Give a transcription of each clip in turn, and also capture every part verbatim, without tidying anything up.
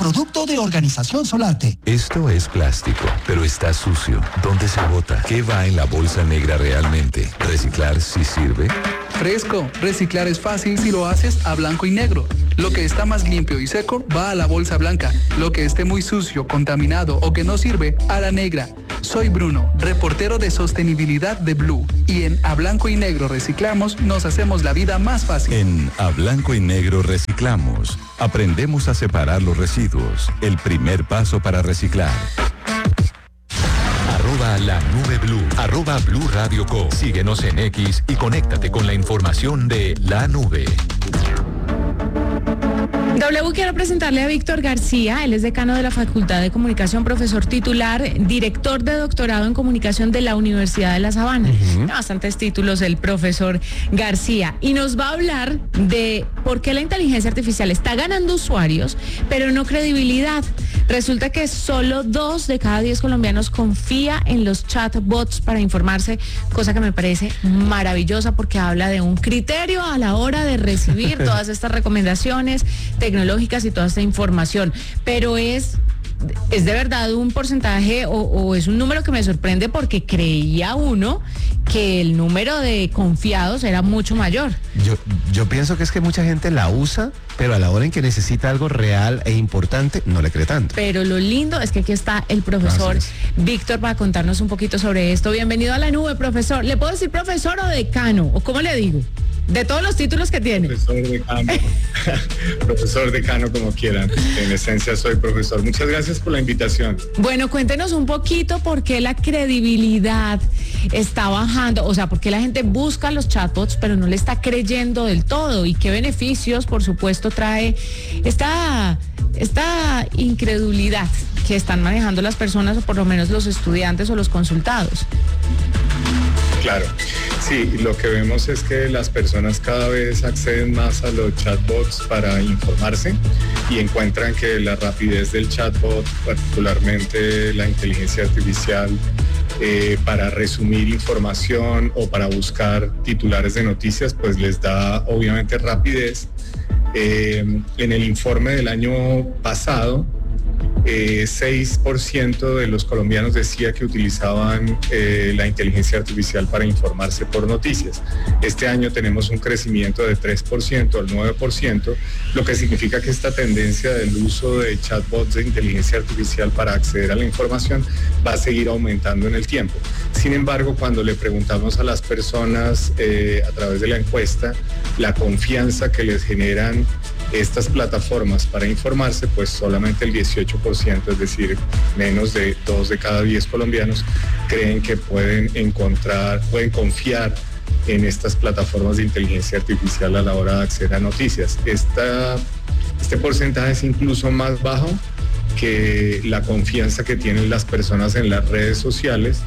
producto de Organización Solarte. Esto es plástico, pero está sucio. ¿Dónde se bota? ¿Qué va en la bolsa negra realmente? ¿Reciclar sí sirve? Fresco, reciclar es fácil si lo haces a blanco y negro. Lo que está más limpio y seco va a la bolsa blanca. Lo que esté muy sucio, contaminado o que no sirve, a la negra. Soy Bruno, reportero de sostenibilidad de Blue. Y en A Blanco y Negro Reciclamos nos hacemos la vida más fácil. En A Blanco y Negro Reciclamos, aprendemos a separar los residuos. El primer paso para reciclar. Arroba la nube blue, arroba Blue Radio Co. Síguenos en X y conéctate con la información de la nube. W, quiero presentarle a Víctor García, él es decano de la Facultad de Comunicación, profesor titular, director de doctorado en comunicación de la Universidad de La Sabana. Uh-huh. Bastantes títulos el profesor García. Y nos va a hablar de por qué la inteligencia artificial está ganando usuarios, pero no credibilidad. Resulta que solo dos de cada diez colombianos confía en los chatbots para informarse, cosa que me parece maravillosa porque habla de un criterio a la hora de recibir todas estas recomendaciones tecnológicas y toda esta información, pero es es de verdad un porcentaje o, o es un número que me sorprende porque creía uno que el número de confiados era mucho mayor. Yo, yo pienso que es que mucha gente la usa, pero a la hora en que necesita algo real e importante, no le cree tanto. Pero lo lindo es que aquí está el profesor Víctor para contarnos un poquito sobre esto. Bienvenido a la nube, profesor. ¿Le puedo decir profesor o decano? ¿O cómo le digo? De todos los títulos que tiene. Profesor decano, profesor decano como quieran. En esencia soy profesor. Muchas gracias por la invitación. Bueno, cuéntenos un poquito por qué la credibilidad está bajando, o sea, por qué la gente busca los chatbots pero no le está creyendo del todo y qué beneficios, por supuesto, trae esta, esta incredulidad que están manejando las personas o por lo menos los estudiantes o los consultados. Claro, sí, lo que vemos es que las personas cada vez acceden más a los chatbots para informarse y encuentran que la rapidez del chatbot, particularmente la inteligencia artificial, eh, para resumir información o para buscar titulares de noticias, pues les da obviamente rapidez. Eh, en el informe del año pasado, Eh, seis por ciento de los colombianos decía que utilizaban eh, la inteligencia artificial para informarse por noticias. Este año tenemos un crecimiento de tres por ciento al nueve por ciento, lo que significa que esta tendencia del uso de chatbots de inteligencia artificial para acceder a la información va a seguir aumentando en el tiempo. Sin embargo, cuando le preguntamos a las personas eh, a través de la encuesta la confianza que les generan estas plataformas para informarse, pues solamente el dieciocho por ciento, es decir, menos de dos de cada diez colombianos creen que pueden encontrar, pueden confiar en estas plataformas de inteligencia artificial a la hora de acceder a noticias. Esta, este porcentaje es incluso más bajo que la confianza que tienen las personas en las redes sociales.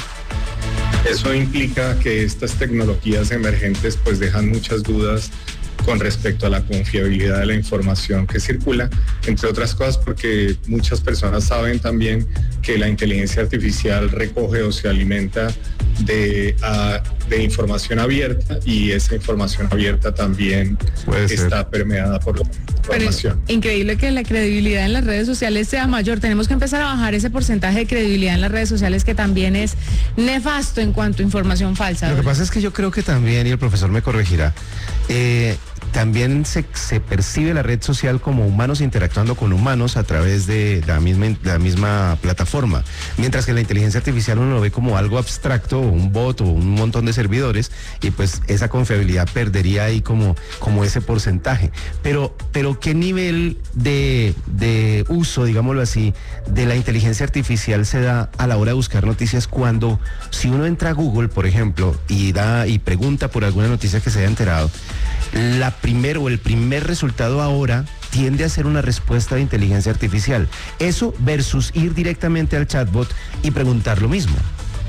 Uh-huh. Eso implica que estas tecnologías emergentes pues dejan muchas dudas con respecto a la confiabilidad de la información que circula, entre otras cosas porque muchas personas saben también que la inteligencia artificial recoge o se alimenta de, a, de información abierta y esa información abierta también está permeada por la información. Pero increíble que la credibilidad en las redes sociales sea mayor. Tenemos que empezar a bajar ese porcentaje de credibilidad en las redes sociales que también es nefasto en cuanto a información falsa. Lo que pasa es que yo creo que también, y el profesor me corregirá, eh, también se, se percibe la red social como humanos interactuando con humanos a través de la misma, la misma plataforma, mientras que la inteligencia artificial uno lo ve como algo abstracto, un bot o un montón de servidores, y pues esa confiabilidad perdería ahí como, como ese porcentaje. Pero, pero ¿qué nivel de, de uso, digámoslo así, de la inteligencia artificial se da a la hora de buscar noticias cuando, si uno entra a Google, por ejemplo, y da y pregunta por alguna noticia que se haya enterado, la primer o el primer resultado ahora tiende a ser una respuesta de inteligencia artificial? Eso versus ir directamente al chatbot y preguntar lo mismo.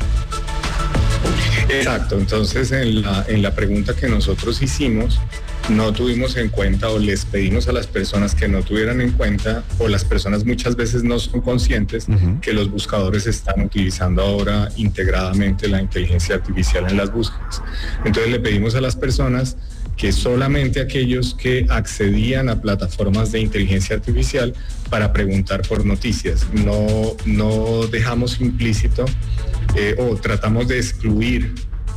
Exacto, entonces en la, en la pregunta que nosotros hicimos, no tuvimos en cuenta o les pedimos a las personas que no tuvieran en cuenta, o las personas muchas veces no son conscientes uh-huh. que los buscadores están utilizando ahora integradamente la inteligencia artificial en las búsquedas. Entonces le pedimos a las personas que solamente aquellos que accedían a plataformas de inteligencia artificial para preguntar por noticias. No, no dejamos implícito eh, o tratamos de excluir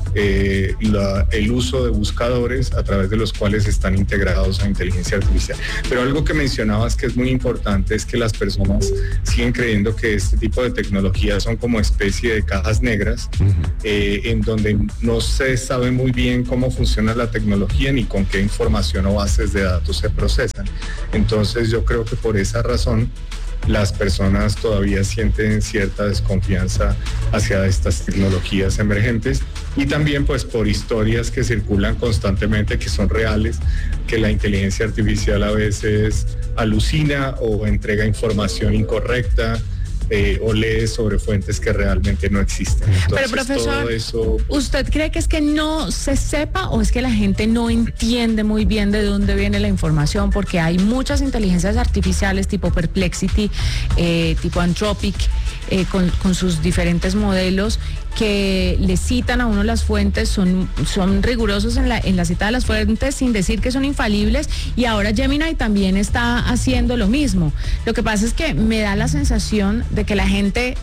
Eh, la, el uso de buscadores a través de los cuales están integrados a inteligencia artificial. Pero algo que mencionabas que es muy importante es que las personas siguen creyendo que este tipo de tecnologías son como especie de cajas negras, uh-huh. eh, en donde no se sabe muy bien cómo funciona la tecnología ni con qué información o bases de datos se procesan. Entonces yo creo que por esa razón las personas todavía sienten cierta desconfianza hacia estas tecnologías emergentes y también pues por historias que circulan constantemente que son reales, que la inteligencia artificial a veces alucina o entrega información incorrecta. Eh, o lee sobre fuentes que realmente no existen. Entonces, pero profesor, todo eso... ¿usted cree que es que no se sepa o es que la gente no entiende muy bien de dónde viene la información? Porque hay muchas inteligencias artificiales tipo Perplexity, eh, tipo Anthropic, eh, con, con sus diferentes modelos que le citan a uno las fuentes, son, son rigurosos en la, en la cita de las fuentes sin decir que son infalibles, y ahora Gemini también está haciendo lo mismo. Lo que pasa es que me da la sensación de que la gente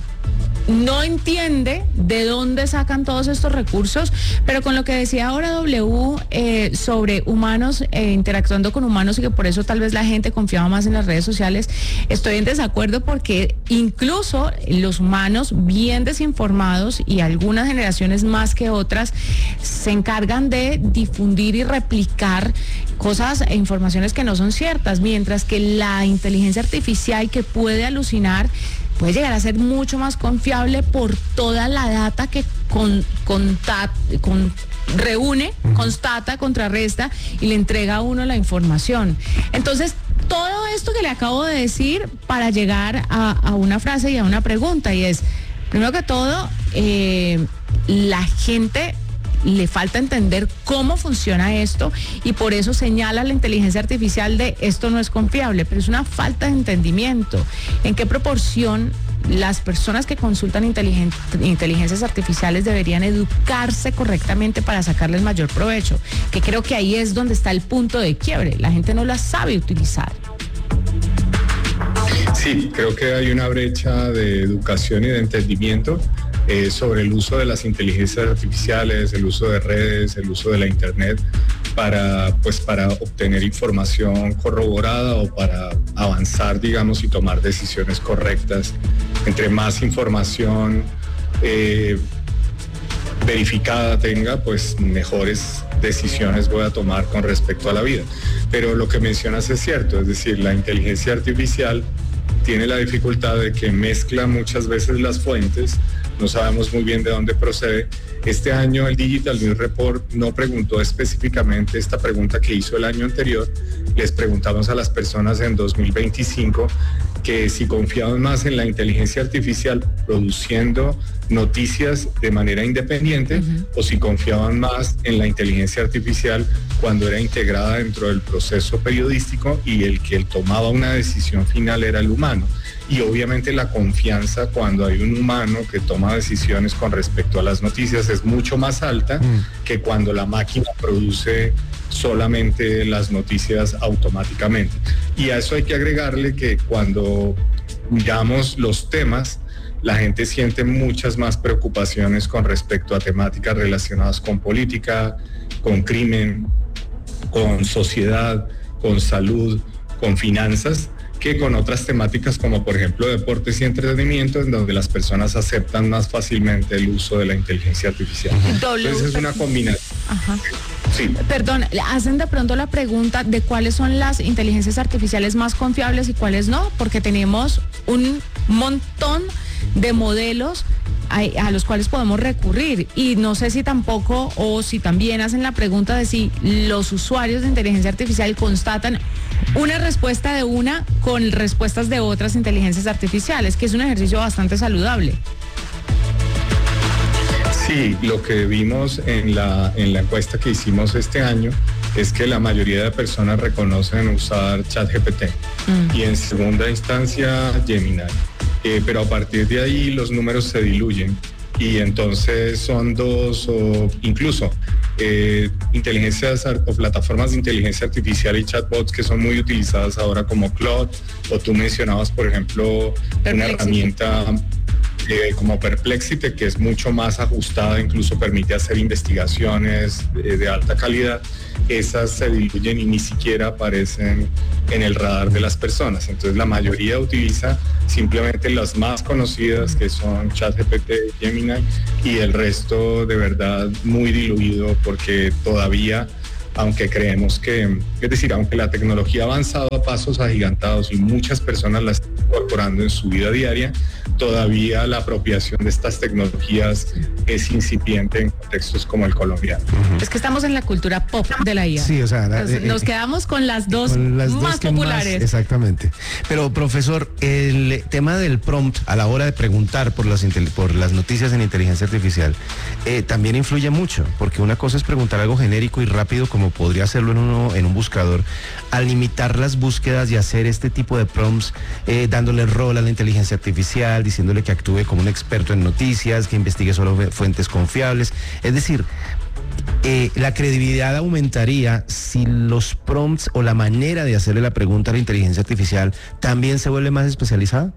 no entiende de dónde sacan todos estos recursos, pero con lo que decía ahora W eh, sobre humanos eh, interactuando con humanos y que por eso tal vez la gente confiaba más en las redes sociales, estoy en desacuerdo porque incluso los humanos bien desinformados y algunas generaciones más que otras se encargan de difundir y replicar cosas e informaciones que no son ciertas, mientras que la inteligencia artificial que puede alucinar puede llegar a ser mucho más confiable por toda la data que con, contat, con, reúne, uh-huh. constata, contrarresta y le entrega a uno la información. Entonces, todo esto que le acabo de decir para llegar a, a una frase y a una pregunta, y es, primero que todo, eh, la gente le falta entender cómo funciona esto y por eso señala la inteligencia artificial de esto no es confiable, pero es una falta de entendimiento. ¿En qué proporción las personas que consultan inteligen- inteligencias artificiales deberían educarse correctamente para sacarles mayor provecho? Que creo que ahí es donde está el punto de quiebre. La gente no las sabe utilizar. Sí, creo que hay una brecha de educación y de entendimiento Eh, sobre el uso de las inteligencias artificiales, el uso de redes, el uso de la internet para, pues, para obtener información corroborada o para avanzar, digamos, y tomar decisiones correctas. Entre más información eh, verificada tenga, pues mejores decisiones voy a tomar con respecto a la vida. Pero lo que mencionas es cierto, es decir, la inteligencia artificial tiene la dificultad de que mezcla muchas veces las fuentes, no sabemos muy bien de dónde procede. Este año el Digital News Report no preguntó específicamente esta pregunta que hizo el año anterior. Les preguntamos a las personas en dos mil veinticinco que si confiaban más en la inteligencia artificial produciendo noticias de manera independiente uh-huh. o si confiaban más en la inteligencia artificial cuando era integrada dentro del proceso periodístico y el que tomaba una decisión final era el humano. Y obviamente la confianza cuando hay un humano que toma decisiones con respecto a las noticias es mucho más alta mm. que cuando la máquina produce solamente las noticias automáticamente. Y a eso hay que agregarle que cuando miramos los temas, la gente siente muchas más preocupaciones con respecto a temáticas relacionadas con política, con crimen, con sociedad, con salud, con finanzas, que con otras temáticas como por ejemplo deportes y entretenimiento, en donde las personas aceptan más fácilmente el uso de la inteligencia artificial. Entonces es una combinación. Ajá. Sí. Perdón, hacen de pronto la pregunta de cuáles son las inteligencias artificiales más confiables y cuáles no, porque tenemos un montón de modelos a, a los cuales podemos recurrir, y no sé si tampoco o si también hacen la pregunta de si los usuarios de inteligencia artificial constatan una respuesta de una con respuestas de otras inteligencias artificiales, que es un ejercicio bastante saludable. Sí, lo que vimos en la, en la encuesta que hicimos este año es que la mayoría de personas reconocen usar ChatGPT mm. y en segunda instancia Gemini. Eh, pero a partir de ahí los números se diluyen y entonces son dos o incluso eh, inteligencias o plataformas de inteligencia artificial y chatbots que son muy utilizadas ahora como Claude, o tú mencionabas, por ejemplo, Perplexity. Una herramienta eh, como Perplexity, que es mucho más ajustada, incluso permite hacer investigaciones de, de alta calidad. Esas se diluyen y ni siquiera aparecen en el radar de las personas. Entonces la mayoría utiliza simplemente las más conocidas, que son ChatGPT, Gemini, y el resto de verdad muy diluido, porque todavía, aunque creemos que, es decir, aunque la tecnología ha avanzado a pasos agigantados y muchas personas la están incorporando en su vida diaria, todavía la apropiación de estas tecnologías es incipiente en contextos como el colombiano. Uh-huh. Es que estamos en la cultura pop de la I A. Sí, o sea, la, Entonces, eh, nos quedamos con las dos con las más dos populares. Más, exactamente. Pero, profesor, el tema del prompt a la hora de preguntar por las, por las noticias en inteligencia artificial eh, también influye mucho, porque una cosa es preguntar algo genérico y rápido, como podría hacerlo en, uno, en un buscador, al limitar las búsquedas y hacer este tipo de prompts, eh, dándole rol a la inteligencia artificial, diciéndole que actúe como un experto en noticias, que investigue solo fuentes confiables. Es decir, eh, la credibilidad aumentaría si los prompts o la manera de hacerle la pregunta a la inteligencia artificial también se vuelve más especializada.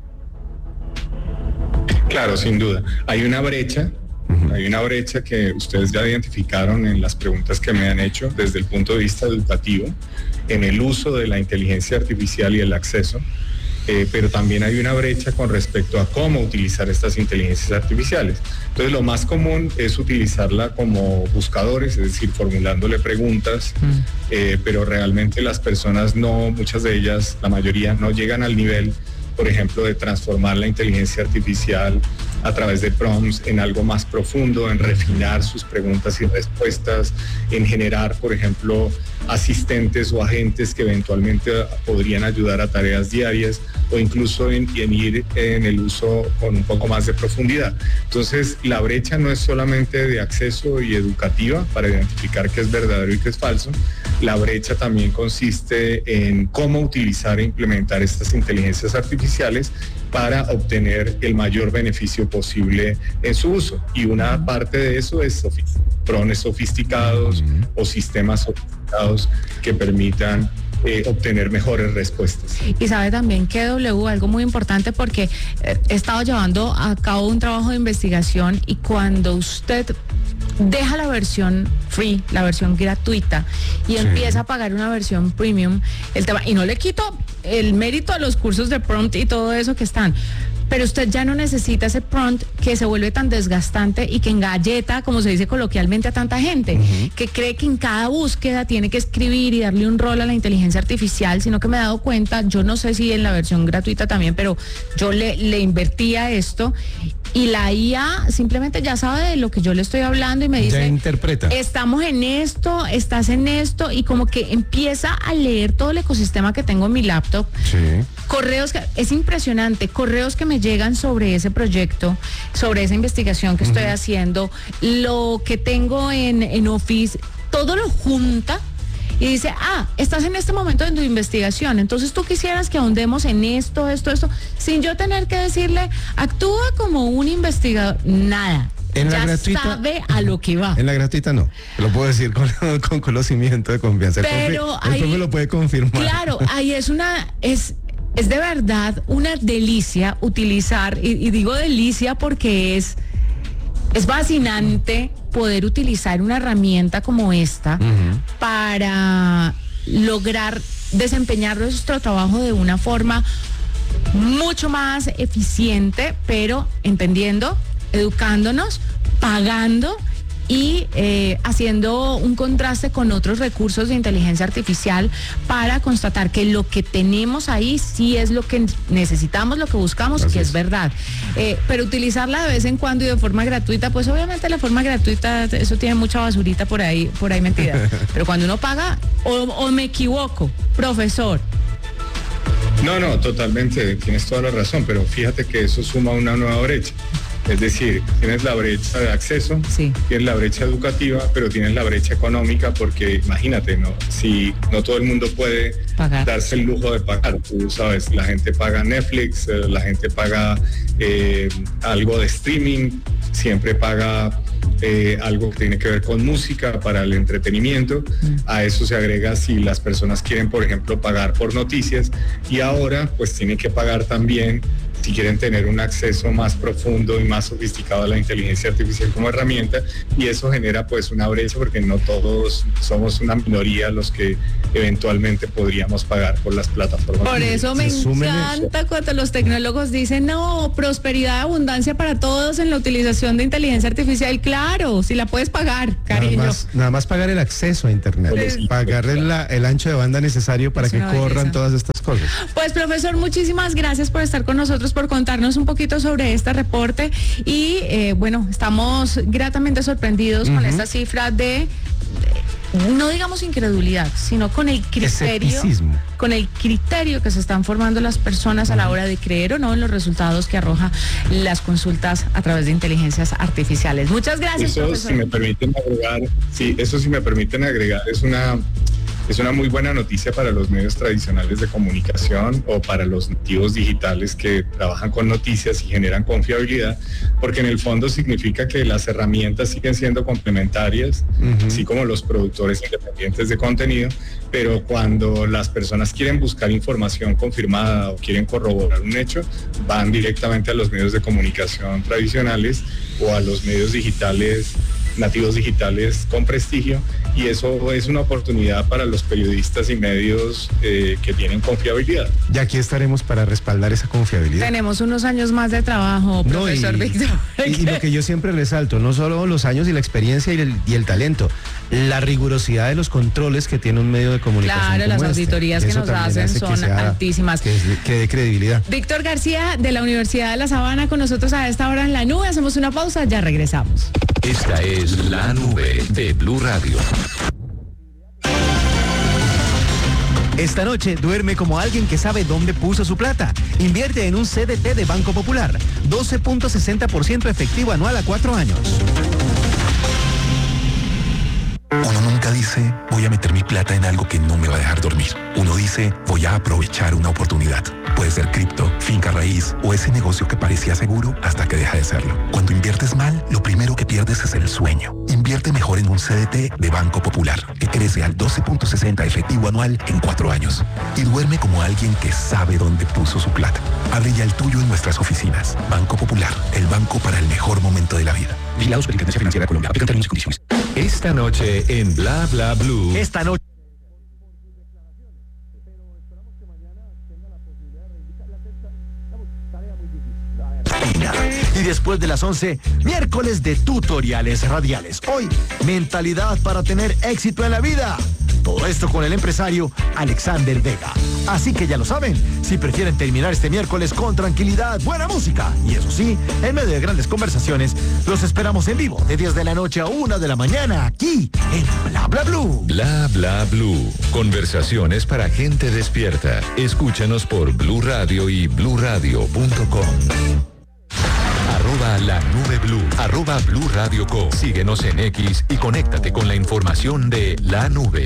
Claro, sin duda. Hay una brecha. Hay una brecha que ustedes ya identificaron en las preguntas que me han hecho desde el punto de vista educativo, en el uso de la inteligencia artificial y el acceso, eh, pero también hay una brecha con respecto a cómo utilizar estas inteligencias artificiales. Entonces, lo más común es utilizarla como buscadores, es decir, formulándole preguntas, mm. eh, pero realmente las personas no, muchas de ellas, la mayoría, no llegan al nivel, por ejemplo, de transformar la inteligencia artificial a través de prompts en algo más profundo, en refinar sus preguntas y respuestas, en generar, por ejemplo, asistentes o agentes que eventualmente podrían ayudar a tareas diarias, o incluso en, en ir en el uso con un poco más de profundidad. Entonces, la brecha no es solamente de acceso y educativa para identificar qué es verdadero y qué es falso. La brecha también consiste en cómo utilizar e implementar estas inteligencias artificiales para obtener el mayor beneficio posible en su uso. Y una parte de eso es drones sofisticados uh-huh. o sistemas sofisticados que permitan eh, obtener mejores respuestas. Y sabe también que W, algo muy importante, porque eh, he estado llevando a cabo un trabajo de investigación, y cuando usted deja la versión free, la versión gratuita, y sí. empieza a pagar una versión premium, el tema, y no le quito el mérito a los cursos de prompt y todo eso que están, pero usted ya no necesita ese prompt que se vuelve tan desgastante y que engalleta, como se dice coloquialmente, a tanta gente, uh-huh. que cree que en cada búsqueda tiene que escribir y darle un rol a la inteligencia artificial, sino que me he dado cuenta, yo no sé si en la versión gratuita también, pero yo le, le invertía esto, y la I A simplemente ya sabe de lo que yo le estoy hablando y me dice, ya interpreta. Estamos en esto, estás en esto, y como que empieza a leer todo el ecosistema que tengo en mi laptop. Sí. Correos, que, es impresionante, correos que me llegan sobre ese proyecto, sobre esa investigación que uh-huh. estoy haciendo, lo que tengo en, en Office, todo lo junta. Y dice, ah, estás en este momento de tu investigación, entonces tú quisieras que ahondemos en esto, esto, esto, sin yo tener que decirle, actúa como un investigador, nada. En la ya gratuita, sabe a lo que va. En la gratuita no, lo puedo decir con, con conocimiento de confianza. Pero el profe lo puede confirmar. Claro, ahí es una, es, es de verdad una delicia utilizar, y, y digo delicia porque es, es fascinante poder utilizar una herramienta como esta uh-huh. para lograr desempeñar nuestro trabajo de una forma mucho más eficiente, pero entendiendo, educándonos, pagando y eh, haciendo un contraste con otros recursos de inteligencia artificial para constatar que lo que tenemos ahí sí es lo que necesitamos, lo que buscamos, Así que es, es verdad. Eh, pero utilizarla de vez en cuando y de forma gratuita, pues obviamente la forma gratuita, eso tiene mucha basurita por ahí, por ahí metida. Pero cuando uno paga, o, o me equivoco, profesor. No, no, totalmente, tienes toda la razón, pero fíjate que eso suma una nueva brecha. Es decir, tienes la brecha de acceso, sí. tienes la brecha educativa, pero tienes la brecha económica, porque imagínate, ¿no? Si no todo el mundo puede pagar. darse el lujo de pagar, tú sabes, la gente paga Netflix, la gente paga eh, algo de streaming, siempre paga eh, algo que tiene que ver con música para el entretenimiento. A eso se agrega si las personas quieren, por ejemplo, pagar por noticias, y ahora pues tienen que pagar también si quieren tener un acceso más profundo y más sofisticado a la inteligencia artificial como herramienta, y eso genera pues una brecha porque no todos somos una minoría los que eventualmente podríamos pagar por las plataformas. Por eso me encanta cuando los tecnólogos dicen, no, prosperidad, abundancia para todos en la utilización de inteligencia artificial. Claro, si la puedes pagar, cariño. Nada más, nada más pagar el acceso a internet, Sí. pagar el, el ancho de banda necesario para Es que una corran belleza. todas estas cosas. Pues profesor, muchísimas gracias por estar con nosotros, por contarnos un poquito sobre este reporte y eh, bueno, estamos gratamente sorprendidos con esta cifra de, de, no digamos incredulidad, sino con el criterio, Escepticismo. con el criterio que se están formando las personas a la hora de creer o no en los resultados que arroja las consultas a través de inteligencias artificiales. Muchas gracias, Eso, profesor. si me permiten agregar, sí, eso si me permiten agregar, es una, es una muy buena noticia para los medios tradicionales de comunicación o para los nativos digitales que trabajan con noticias y generan confiabilidad, porque en el fondo significa que las herramientas siguen siendo complementarias, Ujú. así como los productores independientes de contenido, pero cuando las personas quieren buscar información confirmada o quieren corroborar un hecho, van directamente a los medios de comunicación tradicionales o a los medios digitales, nativos digitales con prestigio, y eso es una oportunidad para los periodistas y medios eh, que tienen confiabilidad. Y aquí estaremos para respaldar esa confiabilidad. Tenemos unos años más de trabajo, No, profesor y, Víctor. y- y lo que yo siempre resalto, no solo los años y la experiencia y el, y el talento, la rigurosidad de los controles que tiene un medio de comunicación. Claro, las como este. auditorías que Eso nos también hacen hace que son sea- altísimas. Que, que dé credibilidad. Víctor García, de la Universidad de La Sabana, con nosotros a esta hora en la nube. Hacemos una pausa, ya regresamos. Esta es La Nube de Blue Radio. Esta noche duerme como alguien que sabe dónde puso su plata. Invierte en un C D T de Banco Popular. doce punto sesenta por ciento efectivo anual a cuatro años. Uno nunca dice, voy a meter mi plata en algo que no me va a dejar dormir. Uno dice, voy a aprovechar una oportunidad. Puede ser cripto, finca raíz o ese negocio que parecía seguro hasta que deja de serlo. Cuando inviertes mal, lo primero que pierdes es el sueño. Invierte mejor en un C D T de Banco Popular, que crece al doce punto sesenta efectivo anual en cuatro años. Y duerme como alguien que sabe dónde puso su plata. Abre ya el tuyo en nuestras oficinas. Banco Popular, el banco para el mejor momento de la vida. Vigilados por Intendencia Financiera de Colombia. Aplican términos y condiciones. Esta noche en Bla Bla Blue. Esta noche. Y después de las once, miércoles de tutoriales radiales. Hoy, mentalidad para tener éxito en la vida. Todo esto con el empresario Alexander Vega. Así que ya lo saben, si prefieren terminar este miércoles con tranquilidad, buena música y eso sí, en medio de grandes conversaciones, los esperamos en vivo de diez de la noche a una de la mañana aquí en Bla Bla Blue. Bla Bla Blue. Conversaciones para gente despierta. Escúchanos por Blue Radio y blue radio punto com. Arroba la nube blue. Arroba Blue Radio Co. Síguenos en X y conéctate con la información de la nube.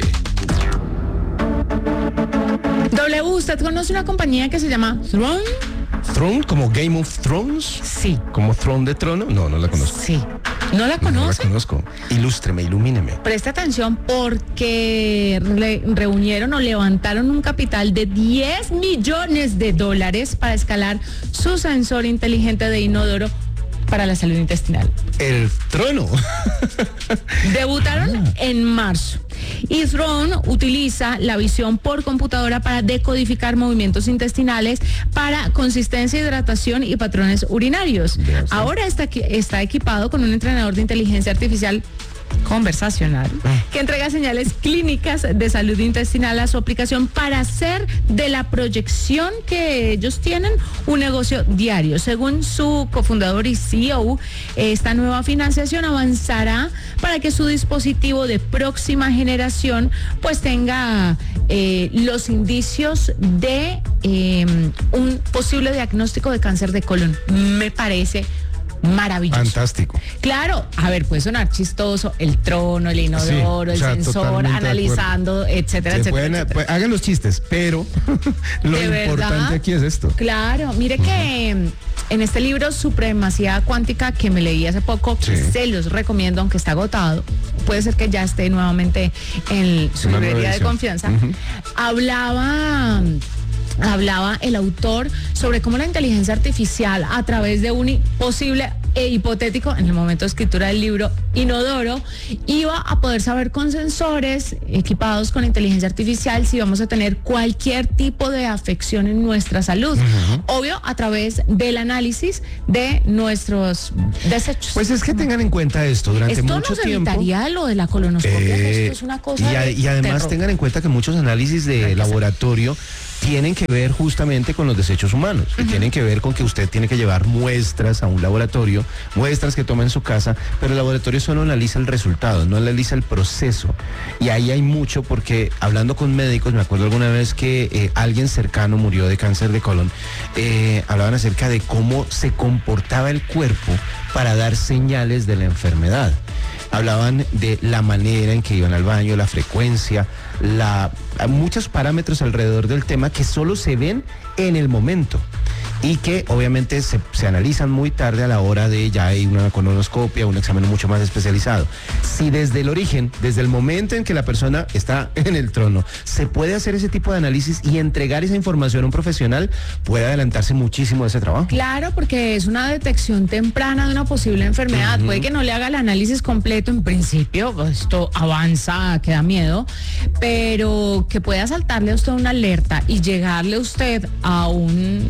W, ¿usted conoce una compañía que se llama Throne? ¿Throne como Game of Thrones? Sí, ¿Como Throne de Trono? No, no la conozco. sí. ¿No la No la conoce? conozco. Ilústreme, ilumíneme. Presta atención porque re- reunieron o levantaron un capital de diez millones de dólares para escalar su sensor inteligente de inodoro para la salud intestinal. El trono. Debutaron en marzo y Throne utiliza la visión por computadora para decodificar movimientos intestinales para consistencia, hidratación y patrones urinarios. Vea usted. Ahora está, equi- está equipado con un entrenador de inteligencia artificial conversacional que entrega señales clínicas de salud intestinal a su aplicación para hacer de la proyección que ellos tienen un negocio diario. Según su cofundador y C E O, esta nueva financiación avanzará para que su dispositivo de próxima generación pues tenga eh, los indicios de eh, un posible diagnóstico de cáncer de colon. Me parece maravilloso. Fantástico. Claro, a ver, puede sonar chistoso, el trono, el inodoro, Sí, o sea, el sensor, totalmente de analizando, etcétera, Se etcétera, pueden- etcétera. pues, hagan los chistes, pero lo ¿De importante verdad? aquí es esto. Claro, mire que mm, en este libro Supremacía Cuántica que me leí hace poco, que Sí. se los recomiendo, aunque está agotado, puede ser que ya esté nuevamente en su Una nueva librería de edición. confianza, Ujú. hablaba... Hablaba el autor sobre cómo la inteligencia artificial a través de un hi- posible e hipotético, en el momento de escritura del libro, inodoro, iba a poder saber con sensores equipados con inteligencia artificial si vamos a tener cualquier tipo de afección en nuestra salud. Obvio, a través del análisis de nuestros desechos. Pues es que tengan en cuenta esto, durante esto mucho nos tiempo. evitaría lo de la colonoscopia, Eh, esto es una cosa y, a- de y además terror. tengan en cuenta que muchos análisis de laboratorio tienen que ver justamente con los desechos humanos, y tienen que ver con que usted tiene que llevar muestras a un laboratorio, muestras que toma en su casa, pero el laboratorio solo analiza el resultado, no analiza el proceso. Y ahí hay mucho, porque hablando con médicos, me acuerdo alguna vez que eh, alguien cercano murió de cáncer de colon, eh, hablaban acerca de cómo se comportaba el cuerpo para dar señales de la enfermedad. Hablaban de la manera en que iban al baño, la frecuencia, la, muchos parámetros alrededor del tema que solo se ven en el momento y que obviamente se, se analizan muy tarde a la hora de ya hay una colonoscopia, un examen mucho más especializado. Si desde el origen, desde el momento en que la persona está en el trono, se puede hacer ese tipo de análisis y entregar esa información a un profesional, puede adelantarse muchísimo de ese trabajo. Claro, porque es una detección temprana de una posible enfermedad. Puede que no le haga el análisis completo en principio, pues, esto avanza, que da miedo, pero que pueda saltarle a usted una alerta y llegarle usted a un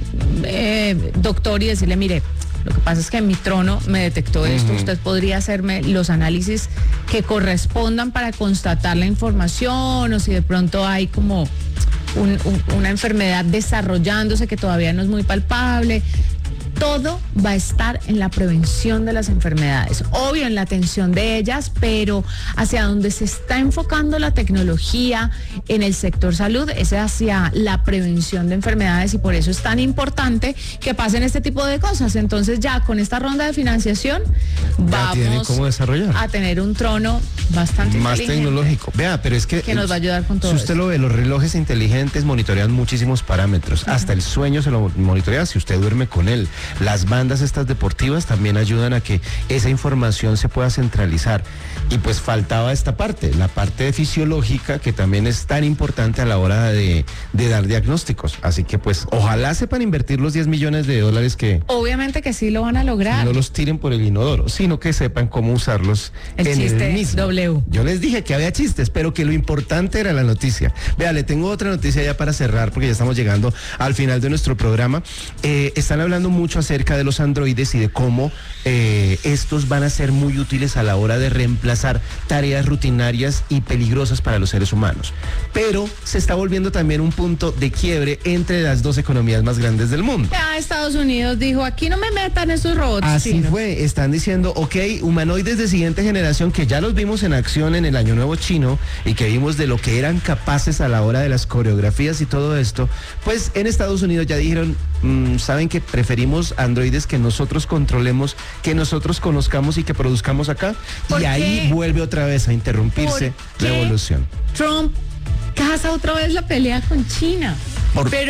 eh, doctor y decirle, mire, lo que pasa es que mi trono me detectó esto, usted podría hacerme los análisis que correspondan para constatar la información, o si de pronto hay como un- un- una enfermedad desarrollándose que todavía no es muy palpable. Todo va a estar en la prevención de las enfermedades, obvio en la atención de ellas, pero hacia donde se está enfocando la tecnología en el sector salud es hacia la prevención de enfermedades, y por eso es tan importante que pasen este tipo de cosas. Entonces ya con esta ronda de financiación Ya tienen vamos cómo desarrollar. a tener un trono bastante Más inteligente. tecnológico. Vea, pero es que... Que nos va a ayudar con todo Si usted eso. lo ve, los relojes inteligentes monitorean muchísimos parámetros. Hasta el sueño se lo monitorea si usted duerme con él. Las bandas estas deportivas también ayudan a que esa información se pueda centralizar. Y pues faltaba esta parte, la parte fisiológica, que también es tan importante a la hora de, de dar diagnósticos. Así que pues ojalá sepan invertir los diez millones de dólares que... Obviamente que sí lo van a lograr. No los tiren por el inodoro, sino que sepan cómo usarlos El en chiste el mismo. W. Yo les dije que había chistes, pero que lo importante era la noticia. Vea, le tengo otra noticia ya para cerrar, porque ya estamos llegando al final de nuestro programa. Eh, están hablando mucho acerca de los androides y de cómo eh, estos van a ser muy útiles a la hora de reemplazar tareas rutinarias y peligrosas para los seres humanos. Pero se está volviendo también un punto de quiebre entre las dos economías más grandes del mundo. Ya Estados Unidos dijo, aquí no me metan esos robots. Así chinos". fue, están diciendo, ok, humanoides de siguiente generación que ya los vimos en acción en el Año Nuevo chino y que vimos de lo que eran capaces a la hora de las coreografías y todo esto, pues en Estados Unidos ya dijeron, mm, saben que preferimos androides que nosotros controlemos, que nosotros conozcamos y que produzcamos acá, ¿Por y ahí qué? vuelve otra vez a interrumpirse ¿Por la qué evolución. Trump casa otra vez la pelea con China. Por- Pero